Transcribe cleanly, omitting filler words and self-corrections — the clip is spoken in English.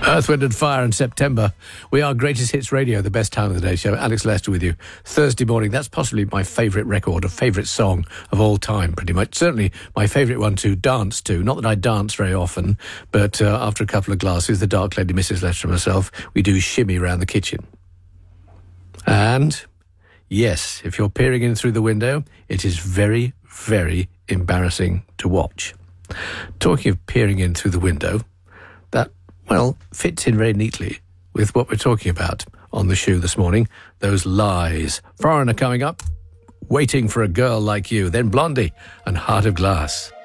Earth, Wind and Fire in September. We are Greatest Hits Radio, the best time of the day show. Alex Lester with you. Thursday morning, that's possibly my favourite record, a favourite song of all time, pretty much. Certainly my favourite one to dance to. Not that I dance very often, but after a couple of glasses, the Dark Lady, Mrs. Lester and myself, we do shimmy around the kitchen. And, yes, if you're peering in through the window, it is very, very embarrassing to watch. Talking of peering in through the window, that, well, fits in very neatly with what we're talking about on the show this morning, those lies. Foreigner coming up, Waiting for a Girl Like You, then Blondie and Heart of Glass.